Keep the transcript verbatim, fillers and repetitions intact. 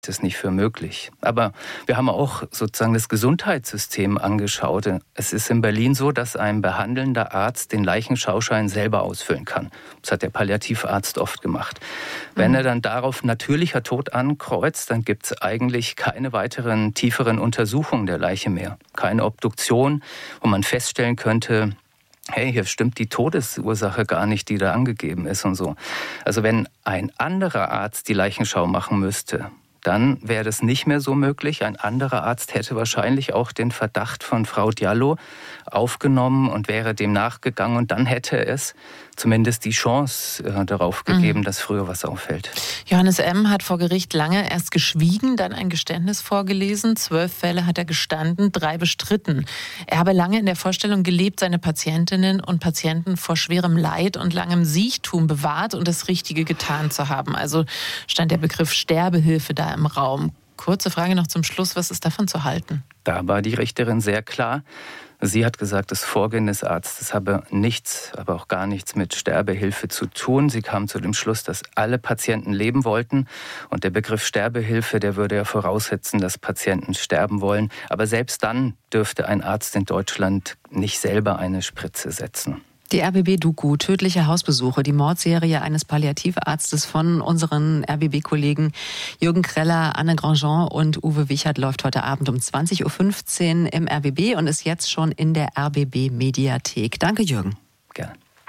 das nicht für möglich. Aber wir haben auch sozusagen das Gesundheitssystem angeschaut. Es ist in Berlin so, dass ein behandelnder Arzt den Leichenschauschein selber ausfüllen kann. Das hat der Palliativarzt oft gemacht. Wenn mhm. er dann darauf natürlicher Tod ankreuzt, dann gibt es eigentlich keine weiteren tieferen Untersuchungen der Leiche mehr. Keine Obduktion, wo man feststellen könnte, hey, hier stimmt die Todesursache gar nicht, die da angegeben ist und so. Also wenn ein anderer Arzt die Leichenschau machen müsste, dann wäre das nicht mehr so möglich. Ein anderer Arzt hätte wahrscheinlich auch den Verdacht von Frau Diallo aufgenommen und wäre dem nachgegangen. Und dann hätte es zumindest die Chance äh, darauf gegeben, mhm. dass früher was auffällt. Johannes M. hat vor Gericht lange erst geschwiegen, dann ein Geständnis vorgelesen. Zwölf Fälle hat er gestanden, drei bestritten. Er habe lange in der Vorstellung gelebt, seine Patientinnen und Patienten vor schwerem Leid und langem Siechtum bewahrt und das Richtige getan zu haben. Also stand der Begriff Sterbehilfe da im Raum. Kurze Frage noch zum Schluss, was ist davon zu halten? Da war die Richterin sehr klar. Sie hat gesagt, das Vorgehen des Arztes habe nichts, aber auch gar nichts mit Sterbehilfe zu tun. Sie kam zu dem Schluss, dass alle Patienten leben wollten. Und der Begriff Sterbehilfe, der würde ja voraussetzen, dass Patienten sterben wollen. Aber selbst dann dürfte ein Arzt in Deutschland nicht selber eine Spritze setzen. Die R B B-Doku Tödliche Hausbesuche, die Mordserie eines Palliativarztes von unseren R B B-Kollegen Jürgen Kreller, Anne Grandjean und Uwe Wichert läuft heute Abend um zwanzig Uhr fünfzehn im R B B und ist jetzt schon in der R B B-Mediathek. Danke, Jürgen.